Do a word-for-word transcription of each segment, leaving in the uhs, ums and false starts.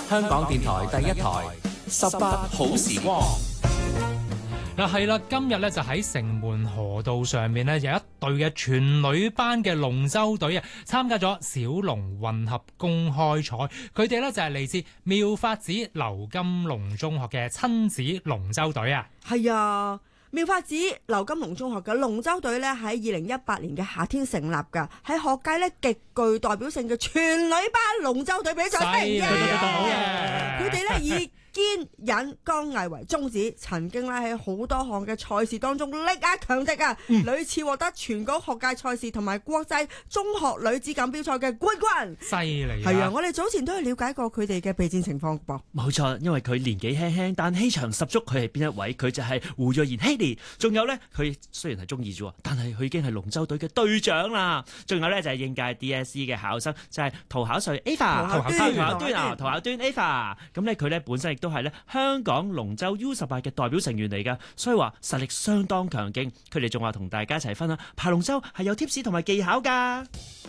香港電台第一台十八好時光。 嗱係啦，今日咧就喺城門河道上面咧有一隊嘅全女班嘅龍舟隊啊，參加咗小龍混合公開賽。佢哋咧就係嚟自妙法寺劉金龍中學嘅親子龍舟隊啊。 係啊。妙法寺劉金龍中學嘅龍舟隊咧喺二零一八年嘅夏天成立㗎，喺學界咧極具代表性嘅全女班龍舟隊比賽。 犀利啊！佢哋咧以堅忍剛毅為宗旨，曾經咧喺好多項嘅賽事當中力壓強敵啊，屢、嗯、次獲得全港學界賽事同埋國際中學女子錦標賽嘅冠軍。 犀利！ 係啊，我哋早前都係了解過佢哋嘅備戰情況噃。 冇錯，因為佢年紀輕輕，但氣場十足。佢係邊一位？佢就係胡若賢希利。仲有呢，佢雖然係中意啫，但係佢已經係龍舟隊嘅隊長啦。仲有呢，就係應屆 D S E 嘅考生，就係涂考瑞 Ava， 涂考端啊，涂考端 Ava。咁呢，佢呢本身亦都係呢香港龍舟 U 十八嘅代表成員嚟噶，所以話實力相當強勁。佢哋仲話同大家一齊分享爬龍舟係有 tips 同埋技巧噶。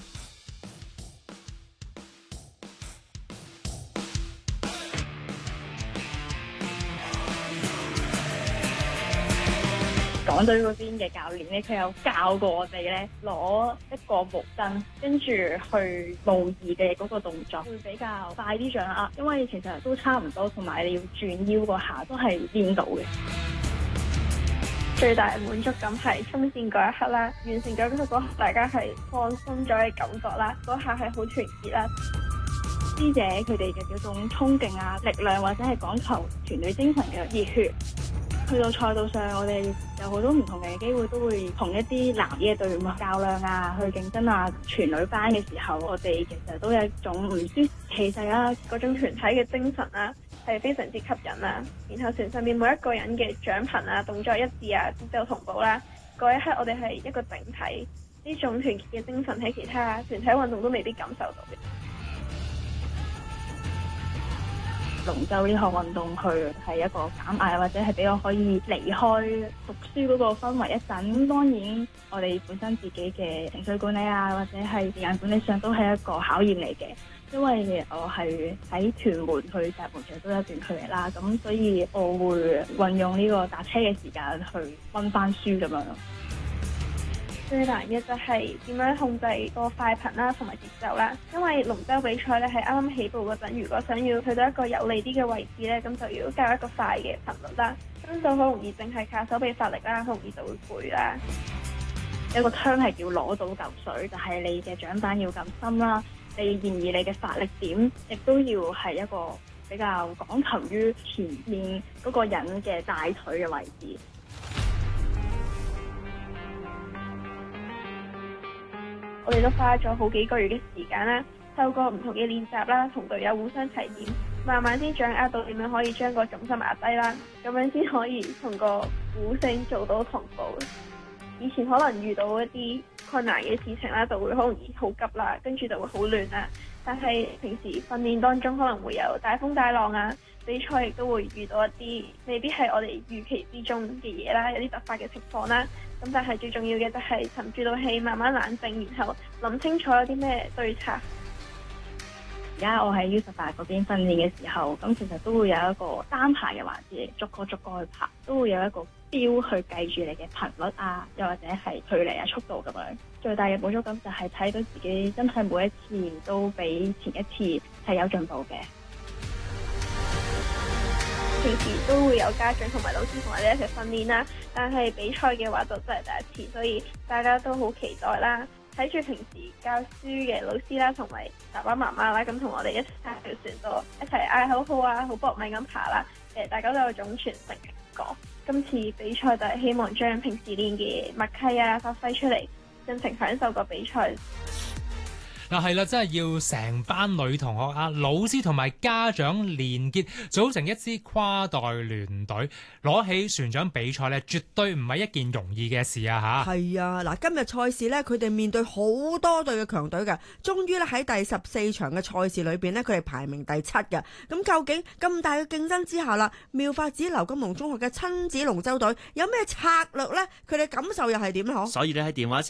港隊嗰邊嘅教練咧，佢有教過我哋咧攞一個毛巾，跟住去模擬嘅嗰個動作，會比較快啲掌握，因為其實都差唔多，同埋你要轉腰嗰下都係練到嘅。最大滿足感係衝線嗰一刻啦，完成咗嗰刻，大家係放鬆咗嘅感覺啦，嗰下係好團結啦。師姐佢哋嘅嗰種衝勁啊、力量或者係講求團隊精神嘅熱血。去到賽道上，我哋有好多唔同嘅機會，都會同一啲男嘅隊伍較量啊，去競爭啊。全女班嘅時候，我哋其實都有一種唔輸氣勢啊，嗰種團體嘅精神啊，係非常之吸引啊。然後船上面每一個人嘅獎品啊、動作一致啊、節奏同步啦，嗰一刻我哋係一個整體，呢種團結嘅精神喺其他團體運動都未必感受到嘅。龍舟呢項運動，佢係一個減壓或者係比較可以離開讀書嗰個氛圍一陣。咁當然我哋本身自己嘅情緒管理啊，或者係時間管理上都係一個考驗嚟嘅。因為我係喺屯門去石門，其實都有一段距離啦，咁所以我會運用呢個搭車嘅時間去溫翻書咁樣。最難嘅就係點樣控制個快頻啦，同埋節奏啦。因為龍舟比賽咧係啱啱起步嗰陣，如果想要去到一個有利啲嘅位置咧，咁就要較一個快嘅頻率啦。咁就好容易淨係靠手臂發力啦，好容易就會攰啦。有個槍係要攞到嚿水，就係你嘅掌板要咁深啦。你然而你嘅發力點亦都要係一個比較講求於前面嗰個人嘅大腿嘅位置。我哋都花咗好幾個月嘅時間啦，透過唔同嘅練習啦，同隊友互相提點，慢慢先掌握到點樣可以將個重心壓低啦，咁樣先可以同個鼓聲做到同步。以前可能遇到一啲困難嘅事情啦，就會好容易好急啦，跟住就會好亂啦。但係平時訓練當中可能會有大風大浪啊，比賽亦都會遇到一啲未必係我哋預期之中嘅嘢啦，有啲突發嘅情況啦。咁但係最重要嘅就係沉住到氣，慢慢冷靜，然後諗清楚有啲咩對策。而家我喺 U 十八嗰邊訓練嘅時候，咁其實都會有一個單排嘅環節，逐個逐個去爬，都會有一個標去計住你嘅頻率啊，又或者係距離啊、速度咁樣。最大嘅滿足感就係睇到自己真係每一次都比前一次係有進步嘅。平時都會有家長同埋老師同我哋一齊訓練啦，但係比賽嘅話就真係第一次，所以大家都好期待啦。睇住平時教書嘅老師啦，同埋爸爸媽媽啦，咁同我哋一齊喺條船度一齊嗌口號啊，好搏命咁爬啦。誒，大家都有種傳承嘅感覺。今次比賽就係希望將平時練嘅默契啊發揮出嚟，盡情享受個比賽。 嗱係啦，真係要成班女同學啊、老師同埋家長連結，組成一支跨代聯隊，攞起船槳比賽咧，絕對唔係一件容易嘅事啊！嚇， 係啊！嗱，今日賽事咧，佢哋面對好多隊嘅強隊嘅，終於咧喺第十四場嘅賽事裏邊咧，佢哋排名第七嘅。咁究竟咁大嘅競爭之下啦，妙法寺劉金龍中學嘅親子龍舟隊有咩策略咧？佢哋感受又係點咧？嗬？ 所以咧喺電話